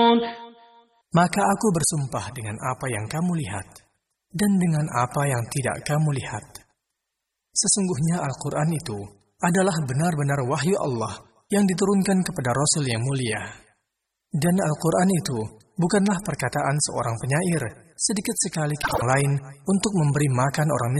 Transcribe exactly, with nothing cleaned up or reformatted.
Maka aku bersumpah dengan apa yang kamu lihat, dan dengan apa yang tidak kamu lihat. Sesungguhnya Al-Quran itu adalah benar-benar wahyu Allah yang diturunkan kepada Rasul yang mulia. Dan Al-Quran itu bukanlah perkataan seorang penyair sedikit sekali ke orang lain untuk memberi makan orang miskin.